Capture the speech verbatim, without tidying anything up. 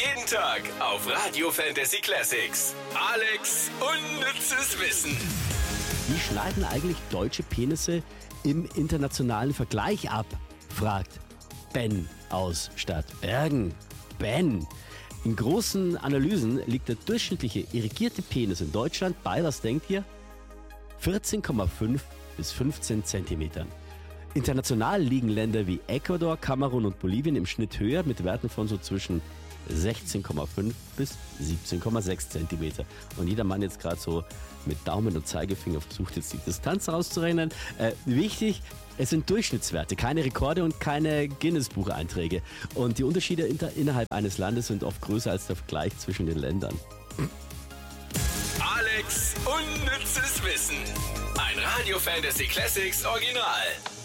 Jeden Tag auf Radio Fantasy Classics. Alex unnützes Wissen. Wie schneiden eigentlich deutsche Penisse im internationalen Vergleich ab? Fragt Ben aus Stadtbergen. Ben, in großen Analysen liegt der durchschnittliche irrigierte Penis in Deutschland bei, was denkt ihr? vierzehn Komma fünf bis fünfzehn Zentimetern. International liegen Länder wie Ecuador, Kamerun und Bolivien im Schnitt höher mit Werten von so zwischen sechzehn Komma fünf bis siebzehn Komma sechs Zentimeter. Und jeder Mann jetzt gerade so mit Daumen und Zeigefinger versucht jetzt die Distanz rauszurechnen. Äh, wichtig, es sind Durchschnittswerte, keine Rekorde und keine Guinness-Bucheinträge. Und die Unterschiede inter- innerhalb eines Landes sind oft größer als der Vergleich zwischen den Ländern. Alex unnützes Wissen. Ein Radio Fantasy Classics Original.